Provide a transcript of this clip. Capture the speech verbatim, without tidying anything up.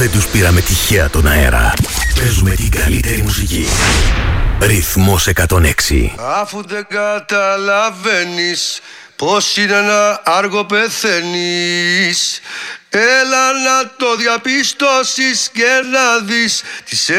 Δεν τους πήραμε τυχαία τον αέρα. Παίζουμε την καλύτερη μουσική. Ρυθμός εκατόν έξι. Αφού δεν καταλαβαίνεις πως είναι να άργο πεθαίνεις, έλα να το διαπιστώσεις και να δεις τις